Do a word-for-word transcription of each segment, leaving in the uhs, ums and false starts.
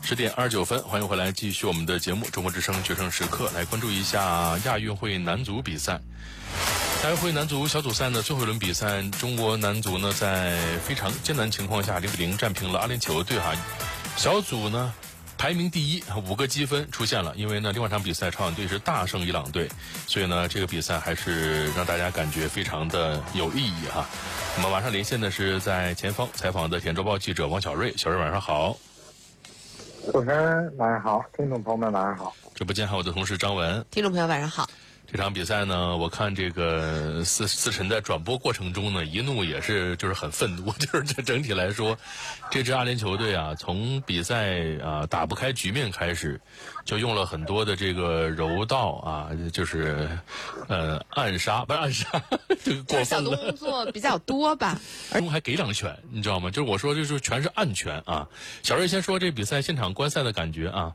十点二十九分，欢迎回来，继续我们的节目《中国之声决胜时刻》，来关注一下亚运会男足比赛。亚运会男足小组赛呢，最后一轮比赛，中国男足呢在非常艰难情况下零比零战平了阿联酋队哈。小组呢排名第一，五个积分出现了。因为呢，另外一场比赛朝鲜队是大胜伊朗队，所以呢，这个比赛还是让大家感觉非常的有意义哈。我们马上连线的是在前方采访的《体周报》记者王小瑞，小瑞晚上好。 主持人晚上好，听众朋友们晚上好。 直播间还有我的同事张文， 听众朋友晚上好。 这场比赛呢，我看这个思思晨在转播过程中呢，一怒也是就是很愤怒，就是这整体来说，这支阿联酋队啊，从比赛啊打不开局面开始，就用了很多的这个柔道啊，就是呃暗杀，不是暗杀，这个过分了， 小动作比较多吧， 而还给两拳，你知道吗？就是我说就是全是暗拳啊。小瑞先说这比赛现场观赛的感觉啊。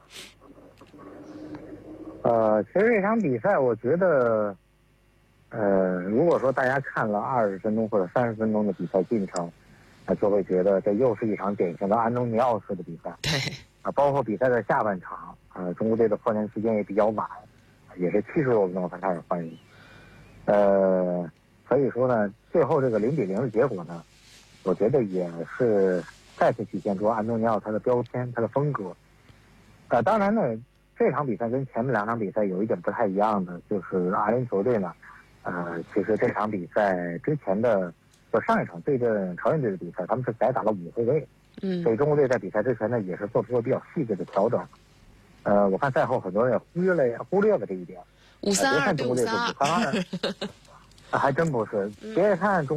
呃，其实这场比赛，我觉得，呃，如果说大家看了二十分钟或者三十分钟的比赛进程，那就会觉得这又是一场典型的安东尼奥式的比赛。 对。 啊，包括比赛的下半场，呃，中国队的换人时间也比较晚，也是七十多分钟才开始换人。呃，所以说呢，最后这个零比零的结果呢，我觉得也是再次体现出安东尼奥他的标签、他的风格。呃，当然呢。这场比赛跟前面两场比赛有一点不太一样的，就是阿联酋队呢，呃，其实这场比赛之前的，就上一场对阵朝鲜队的比赛，他们是改打了五后卫， 嗯， 所以中国队在比赛之前呢，也是做出了比较细致的调整。呃，我看赛后很多人也忽略了忽略了这一点， 五三二对五三二，还真不是，别看中。